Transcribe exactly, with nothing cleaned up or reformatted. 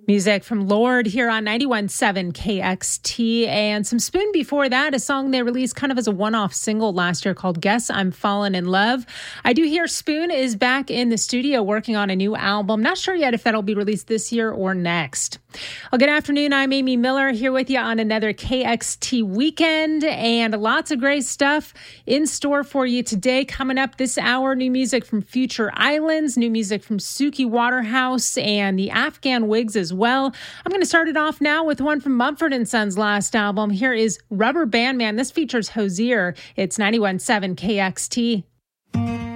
Music from Lorde here on ninety-one point seven K X T, and some Spoon before that, a song they released kind of as a one-off single last year called Guess I'm Fallen in Love. I do hear Spoon is back in the studio working on a new album. Not sure yet if that'll be released this year or next. Well, good afternoon. I'm Amy Miller here with you on another K X T weekend, and lots of great stuff in store for you today. Coming up this hour, new music from Future Islands, new music from Suki Waterhouse, and the Afghan Wigs as well. Well, I'm going to start it off now with one from Mumford and Sons' last album. Here is Rubber Band Man. This features Hozier. It's ninety-one point seven K X T.